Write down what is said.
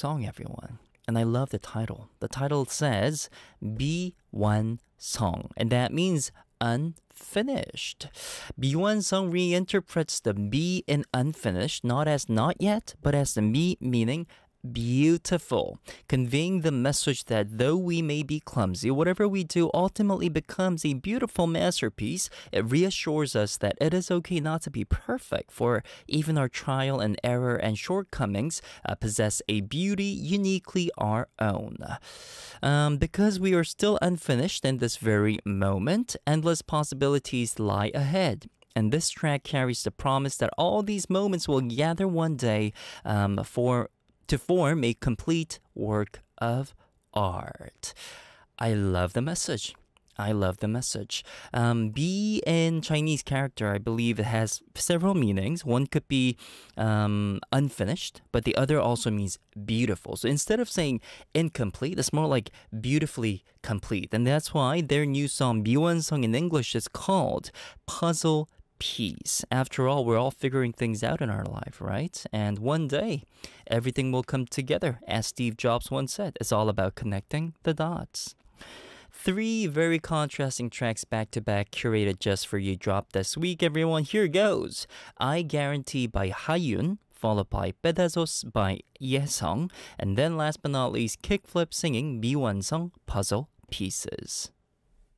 song, everyone. And I love the title. The title says 비완성, and that means unfinished. 비완성 reinterprets the be in unfinished not as not yet, but as the be meaning beautiful, conveying the message that though we may be clumsy, whatever we do ultimately becomes a beautiful masterpiece. It reassures us that it is okay not to be perfect, for even our trial and error and shortcomings possess a beauty uniquely our own. Because we are still unfinished in this very moment, endless possibilities lie ahead. And this track carries the promise that all these moments will gather one day to form a complete work of art. I love the message. I love the message. Be in Chinese character, I believe it has several meanings. One could be unfinished, but the other also means beautiful. So instead of saying incomplete, it's more like beautifully complete. And that's why their new song, 비완성 in English, is called Puzzle Piece. After all, we're all figuring things out in our life, right? And one day, everything will come together. As Steve Jobs once said, it's all about connecting the dots. 3 very contrasting tracks back to back curated just for you dropped this week, everyone. Here goes. I Guarantee by Hayun, followed by Pedazos by Yesung, and then last but not least, Kickflip singing 비완성 Puzzle Pieces.